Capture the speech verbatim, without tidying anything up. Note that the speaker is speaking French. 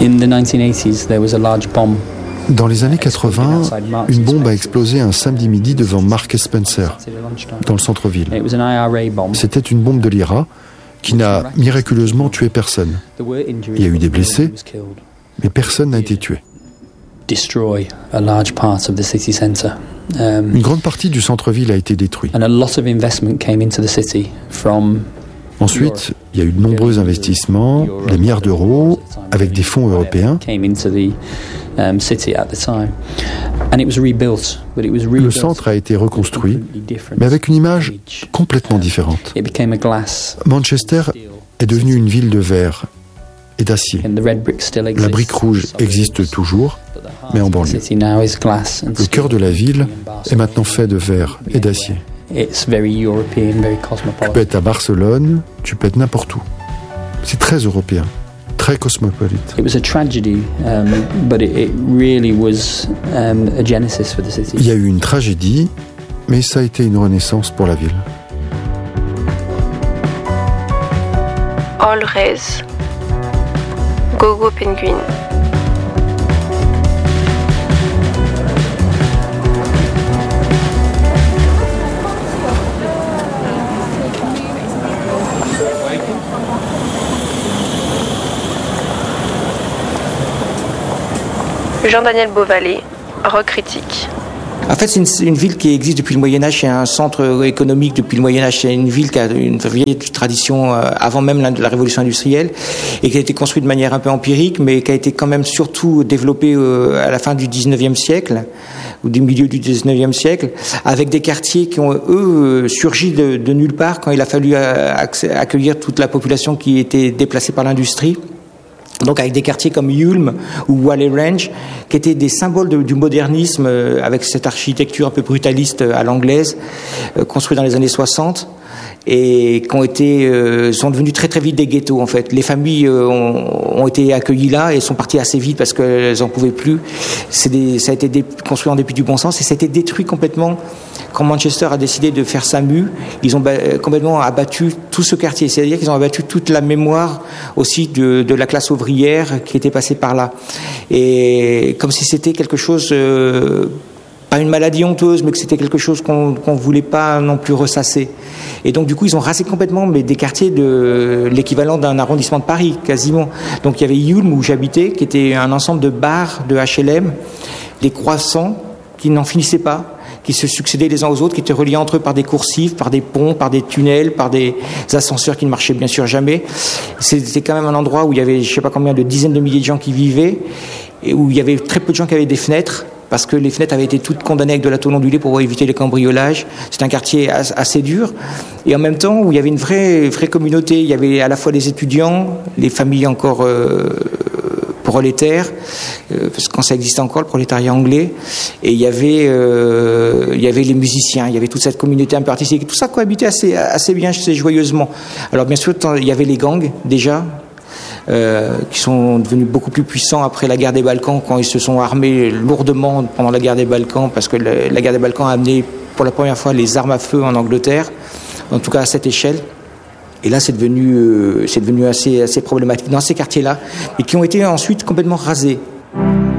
In the nineteen eighties, there was a large bomb. Dans les années quatre-vingts, une bombe a explosé un samedi midi devant Marks et Spencer, dans le centre-ville. C'était une bombe de l'I R A qui n'a miraculeusement tué personne. Il y a eu des blessés, mais personne n'a été tué. Une grande partie du centre-ville a été détruite. Ensuite, il y a eu de nombreux investissements, des milliards d'euros, avec des fonds européens. Le centre a été reconstruit, mais avec une image complètement différente. Manchester est devenue une ville de verre et d'acier. La brique rouge existe toujours, mais en banlieue. Le cœur de la ville est maintenant fait de verre et d'acier. Tu peux être à Barcelone, tu peux être n'importe où. C'est très européen, très cosmopolite. Il y a eu une tragédie, mais ça a été une renaissance pour la ville. All Raise, Gogo Penguin. Jean-Daniel Beauvalet, rock critique. En fait, c'est une, une ville qui existe depuis le Moyen-Âge, c'est un centre économique depuis le Moyen-Âge, c'est une ville qui a une vieille tradition euh, avant même la, la révolution industrielle et qui a été construite de manière un peu empirique, mais qui a été quand même surtout développée euh, à la fin du dix-neuvième siècle ou du milieu du dix-neuvième siècle, avec des quartiers qui ont, eux, surgi de, de nulle part quand il a fallu euh, accueillir toute la population qui était déplacée par l'industrie. Donc avec des quartiers comme Hulme ou Whalley Range, qui étaient des symboles de, du modernisme, euh, avec cette architecture un peu brutaliste à l'anglaise, euh, construite dans les années soixante, et qui ont été, euh, sont devenus très très vite des ghettos en fait. Les familles euh, ont, ont été accueillies là et sont parties assez vite parce qu'elles n'en pouvaient plus. C'est des, ça a été dé, construit en dépit du bon sens et ça a été détruit complètement. Quand Manchester a décidé de faire sa mue, ils ont ba- complètement abattu tout ce quartier. C'est-à-dire qu'ils ont abattu toute la mémoire aussi de, de la classe ouvrière qui était passée par là. Et comme si c'était quelque chose, euh, pas une maladie honteuse, mais que c'était quelque chose qu'on qu'on voulait pas non plus ressasser. Et donc du coup, ils ont rasé complètement mais des quartiers de l'équivalent d'un arrondissement de Paris, quasiment. Donc il y avait Hulme où j'habitais, qui était un ensemble de bars de H L M, les croissants qui n'en finissaient pas, qui se succédaient les uns aux autres, qui étaient reliés entre eux par des coursives, par des ponts, par des tunnels, par des ascenseurs qui ne marchaient bien sûr jamais. C'était quand même un endroit où il y avait, je ne sais pas combien de dizaines de milliers de gens qui vivaient, et où il y avait très peu de gens qui avaient des fenêtres, parce que les fenêtres avaient été toutes condamnées avec de la tôle ondulée pour éviter les cambriolages. C'était un quartier assez dur, et en même temps où il y avait une vraie, vraie communauté. Il y avait à la fois les étudiants, les familles encore euh, prolétaires, euh, parce que quand ça existait encore, le prolétariat anglais, et il y avait, euh, il y avait les musiciens, il y avait toute cette communauté un peu artistique. Tout ça cohabitait assez, assez bien, assez joyeusement. Alors bien sûr, il y avait les gangs déjà, Euh, qui sont devenus beaucoup plus puissants après la guerre des Balkans, quand ils se sont armés lourdement pendant la guerre des Balkans, parce que la, la guerre des Balkans a amené pour la première fois les armes à feu en Angleterre, en tout cas à cette échelle. Et là, c'est devenu, euh, c'est devenu assez, assez problématique dans ces quartiers-là, et qui ont été ensuite complètement rasés.